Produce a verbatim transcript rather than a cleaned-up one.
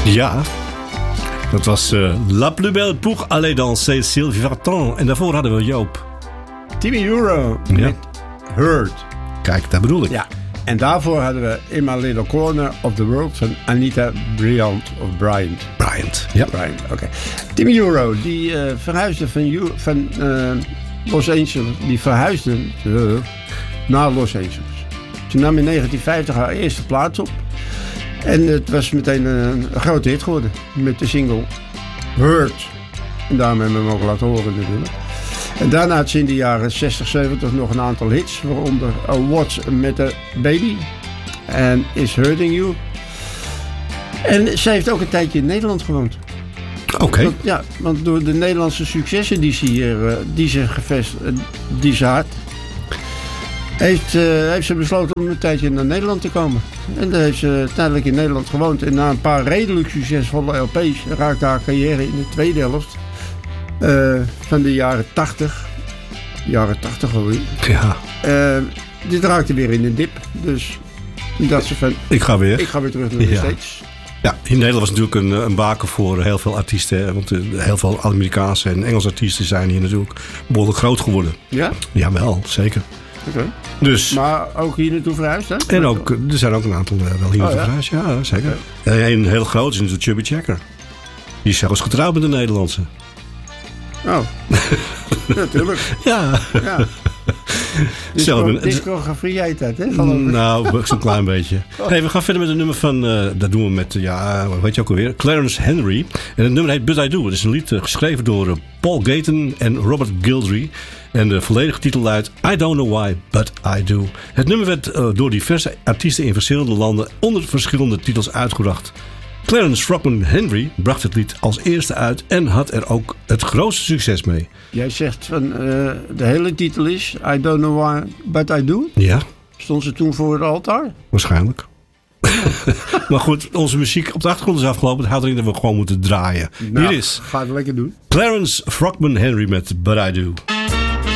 Ja, dat was uh, La Plus Belle pour aller danser, Sylvie Vartan. En daarvoor hadden we Joop. Timmy Euro Ja. met Hurt. Kijk, dat bedoel ik. Ja. En daarvoor hadden we In My Little Corner of the World van Anita Bryant of Bryant. Bryant. Ja. Bryant, oké. Okay. Timmy Euro, die uh, verhuisde van, Euro, van uh, Los Angeles, die verhuisde uh, naar Los Angeles. Ze nam in negentien vijftig haar eerste plaats op. En het was meteen een, een grote hit geworden met de single Hurt. En daarom hebben we hem ook laten horen natuurlijk. En daarna had ze in de jaren zestig, zeventig nog een aantal hits. Waaronder What's met a Baby en Is Hurting You. En ze heeft ook een tijdje in Nederland gewoond. Oké. Okay. Want, ja, want door de Nederlandse successen die ze hier die ze gevestigd, die ze had, heeft, uh, heeft ze besloten om een tijdje naar Nederland te komen. En dan heeft ze tijdelijk in Nederland gewoond. En na een paar redelijk succesvolle L P's raakte haar carrière in de tweede helft uh, van de jaren tachtig. Jaren tachtig alweer. Ja. Uh, dit raakte weer in de dip. Dus dat ze van, ik ga weer. Ik ga weer terug naar de ja. States. Ja, in Nederland was natuurlijk een, een baken voor heel veel artiesten. Want heel veel Amerikaanse en Engelse artiesten zijn hier natuurlijk behoorlijk groot geworden. Ja? Jawel, zeker. Oké. Okay. Dus, maar ook hier naartoe verhuisd, hè? En ook, er zijn ook een aantal wel hier naartoe oh, ja? verhuisd, ja, zeker. Okay. En een heel groot is natuurlijk Chubby Checker. Die is zelfs getrouwd met een Nederlandse. Oh, natuurlijk. Ja. Ja. Disco, discografie heet dat, hè? Nou, zo'n klein beetje. Hey, we gaan verder met een nummer van, uh, dat doen we met, uh, ja, hoe heet je ook alweer? Clarence Henry. En het nummer heet But I Do. Het is een lied uh, geschreven door uh, Paul Gayton en Robert Guillory. En de volledige titel luidt I Don't Know Why, But I Do. Het nummer werd uh, door diverse artiesten in verschillende landen onder verschillende titels uitgebracht. Clarence Frogman Henry bracht het lied als eerste uit en had er ook het grootste succes mee. Jij zegt van uh, de hele titel is I Don't Know Why, But I Do? Ja. Stond ze toen voor het altaar? Waarschijnlijk. Maar goed, onze muziek op de achtergrond is afgelopen. Het houdt erin dat we gewoon moeten draaien. Nou, hier is ga het lekker doen. Clarence Frogman Henry met But I Do.